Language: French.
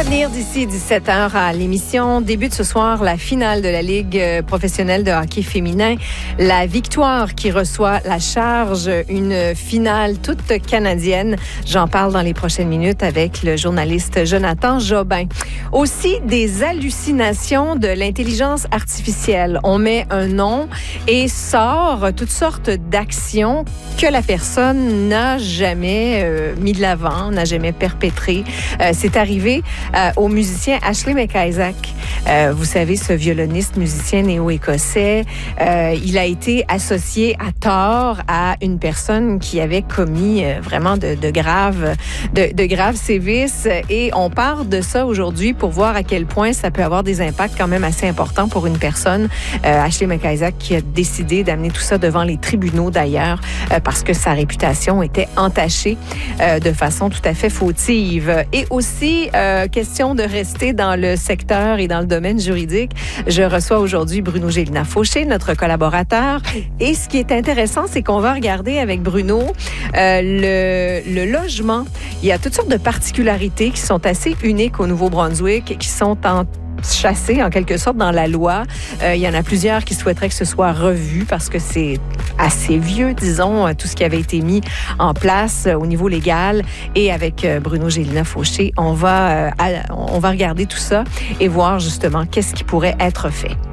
À venir d'ici 17h à l'émission, débute ce soir la finale de la Ligue professionnelle de hockey féminin. La Victoire qui reçoit la Charge, une finale toute canadienne. J'en parle dans les prochaines minutes avec le journaliste Jonathan Jobin. Aussi, des hallucinations de l'intelligence artificielle. On met un nom et sort toutes sortes d'actions que la personne n'a jamais mis de l'avant, n'a jamais perpétrées. C'est arrivé au musicien Ashley McIsaac. Vous savez, ce violoniste musicien néo-écossais, il a été associé à tort à une personne qui avait commis vraiment de graves sévices. Et on part de ça aujourd'hui pour voir à quel point ça peut avoir des impacts quand même assez importants pour une personne. Ashley McIsaac qui a décidé d'amener tout ça devant les tribunaux d'ailleurs parce que sa réputation était entachée de façon tout à fait fautive. Et aussi, question de rester dans le secteur et dans le domaine juridique. Je reçois aujourd'hui Bruno Gélinas-Fauché, notre collaborateur. Et ce qui est intéressant, c'est qu'on va regarder avec Bruno le logement. Il y a toutes sortes de particularités qui sont assez uniques au Nouveau-Brunswick, qui sont chassés en quelque sorte dans la loi. Il y en a plusieurs qui souhaiteraient que ce soit revu parce que c'est assez vieux, disons, tout ce qui avait été mis en place au niveau légal. Et avec Bruno Gélinas-Fauché, on va regarder tout ça et voir justement qu'est-ce qui pourrait être fait.